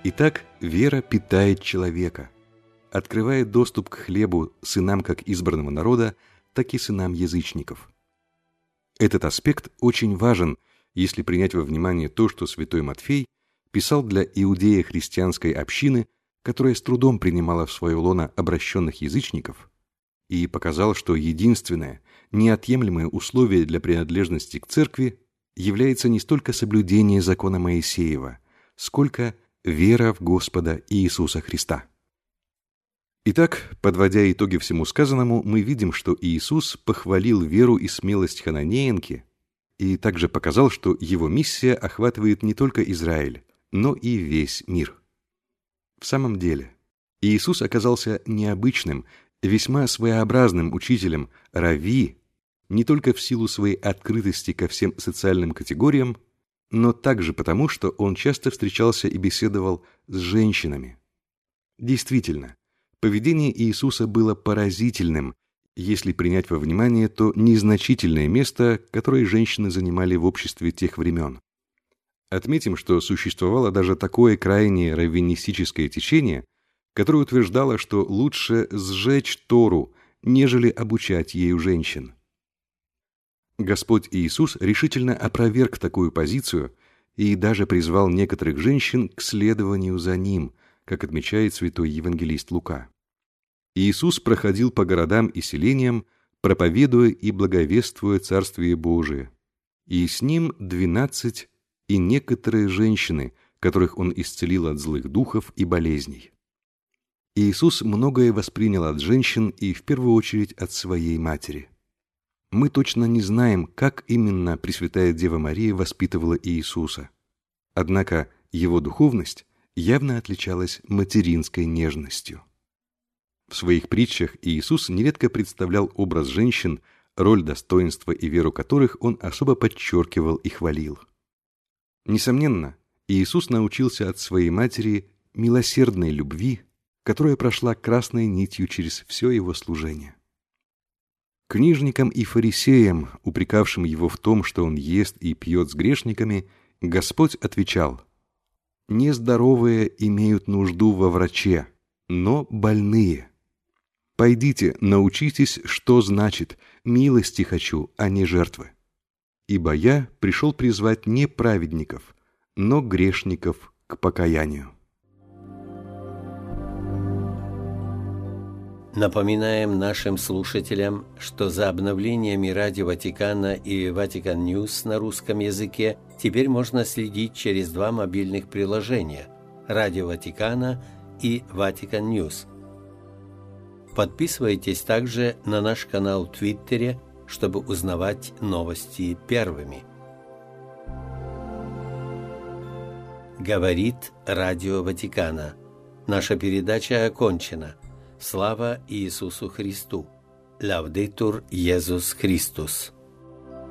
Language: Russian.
Итак, вера питает человека, открывает доступ к хлебу сынам как избранного народа, так и сынам язычников. Этот аспект очень важен, если принять во внимание то, что святой Матфей писал для иудея-христианской общины, которая с трудом принимала в свое лоно обращенных язычников, и показал, что единственное, неотъемлемое условие для принадлежности к церкви является не столько соблюдение закона Моисеева, сколько вера в Господа Иисуса Христа. Итак, подводя итоги всему сказанному, мы видим, что Иисус похвалил веру и смелость хананеянки и также показал, что его миссия охватывает не только Израиль, но и весь мир. В самом деле, Иисус оказался необычным, весьма своеобразным учителем, равви, не только в силу своей открытости ко всем социальным категориям, но также потому, что он часто встречался и беседовал с женщинами. Действительно, поведение Иисуса было поразительным, если принять во внимание то незначительное место, которое женщины занимали в обществе тех времен. Отметим, что существовало даже такое крайне раввинистическое течение, которое утверждало, что лучше сжечь Тору, нежели обучать ею женщин. Господь Иисус решительно опроверг такую позицию и даже призвал некоторых женщин к следованию за Ним, как отмечает святой евангелист Лука. Иисус проходил по городам и селениям, проповедуя и благовествуя Царствие Божие, и с Ним 12 и некоторые женщины, которых Он исцелил от злых духов и болезней. Иисус многое воспринял от женщин и в первую очередь от своей матери. Мы точно не знаем, как именно Пресвятая Дева Мария воспитывала Иисуса. Однако его духовность явно отличалась материнской нежностью. В своих притчах Иисус нередко представлял образ женщин, роль, достоинства и веру которых Он особо подчеркивал и хвалил. Несомненно, Иисус научился от своей матери милосердной любви, которая прошла красной нитью через все его служение. Книжникам и фарисеям, упрекавшим его в том, что он ест и пьет с грешниками, Господь отвечал: «Нездоровые имеют нужду во враче, но больные. Пойдите, научитесь, что значит «милости хочу, а не жертвы». Ибо я пришел призвать не праведников, но грешников к покаянию». Напоминаем нашим слушателям, что за обновлениями Радио Ватикана и Vatican News на русском языке теперь можно следить через два мобильных приложения – Радио Ватикана и Vatican News. Подписывайтесь также на наш канал в Твиттере, чтобы узнавать новости первыми. Говорит Радио Ватикана. Наша передача окончена. Слава Иисусу Христу! Лаудетур Иисус Христос!